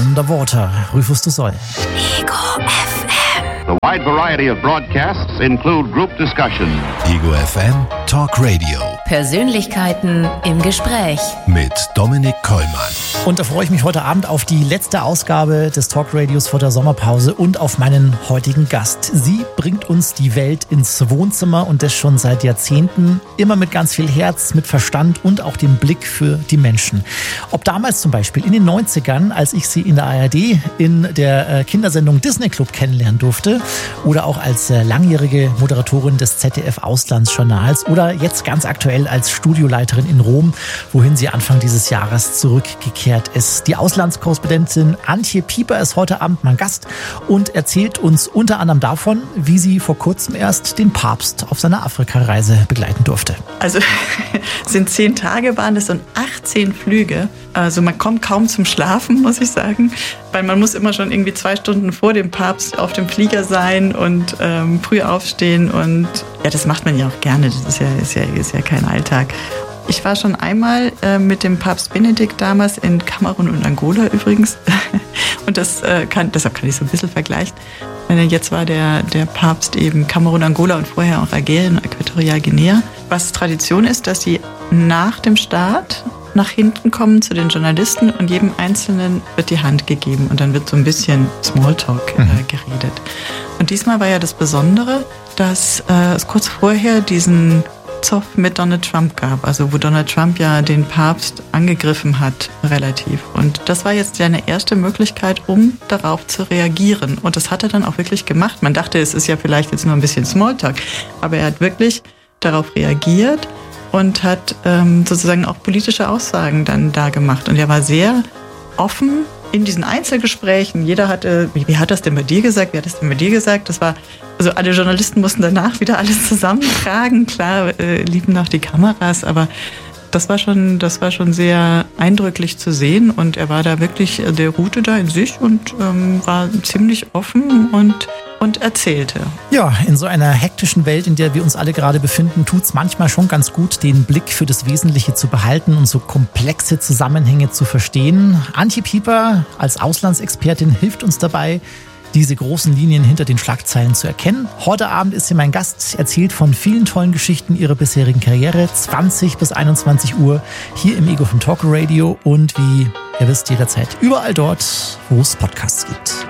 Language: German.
Underwater, Rufus du Sol. Ego FM. The wide variety of broadcasts include group discussion. Ego FM Talk Radio. Persönlichkeiten im Gespräch. Mit Dominik Kollmann. Und da freue ich mich heute Abend auf die letzte Ausgabe des Talk Radios vor der Sommerpause und auf meinen heutigen Gast. Sie bringt uns die Welt ins Wohnzimmer und das schon seit Jahrzehnten. Immer mit ganz viel Herz, mit Verstand und auch dem Blick für die Menschen. Ob damals zum Beispiel in den 90ern, als ich sie in der ARD in der Kindersendung Disney Club kennenlernen durfte oder auch als langjährige Moderatorin des ZDF-Auslandsjournals oder jetzt ganz aktuell als Studioleiterin in Rom, wohin sie Anfang dieses Jahres zurückgekehrt ist. Die Auslandskorrespondentin Antje Pieper ist heute Abend mein Gast und erzählt uns unter anderem davon, wie sie vor kurzem erst den Papst auf seiner Afrikareise begleiten durfte. Also sind 10 Tage waren es und 18 Flüge. Also man kommt kaum zum Schlafen, muss ich sagen, weil man muss immer schon irgendwie 2 Stunden vor dem Papst auf dem Flieger sein und früh aufstehen und ja, das macht man ja auch gerne. Das ist ja kein Alltag. Ich war schon einmal mit dem Papst Benedikt damals in Kamerun und Angola übrigens. Und deshalb kann ich so ein bisschen vergleichen. Jetzt war der Papst eben Kamerun, Angola und vorher auch Algerien und Äquatorialguinea. Was Tradition ist, dass sie nach dem Start nach hinten kommen zu den Journalisten und jedem Einzelnen wird die Hand gegeben und dann wird so ein bisschen Smalltalk geredet. Und diesmal war ja das Besondere, dass es kurz vorher diesen Zoff mit Donald Trump gab, also wo Donald Trump ja den Papst angegriffen hat, relativ. Und das war jetzt seine erste Möglichkeit, um darauf zu reagieren. Und das hat er dann auch wirklich gemacht. Man dachte, es ist ja vielleicht jetzt nur ein bisschen Smalltalk, aber er hat wirklich darauf reagiert und hat sozusagen auch politische Aussagen dann da gemacht. Und er war sehr offen in diesen Einzelgesprächen. Jeder hatte, wie hat das denn bei dir gesagt? Wie hat das denn bei dir gesagt? Das war, also alle Journalisten mussten danach wieder alles zusammentragen. Klar, liefen noch die Kameras, aber das war schon sehr eindrücklich zu sehen. Und er war da wirklich, der ruhte da in sich und war ziemlich offen und erzählte. Ja, in so einer hektischen Welt, in der wir uns alle gerade befinden, tut es manchmal schon ganz gut, den Blick für das Wesentliche zu behalten und so komplexe Zusammenhänge zu verstehen. Antje Pieper als Auslandsexpertin hilft uns dabei, diese großen Linien hinter den Schlagzeilen zu erkennen. Heute Abend ist sie mein Gast, erzählt von vielen tollen Geschichten ihrer bisherigen Karriere, 20 bis 21 Uhr hier im Ego vom Talk Radio und wie ihr wisst, jederzeit überall dort, wo es Podcasts gibt.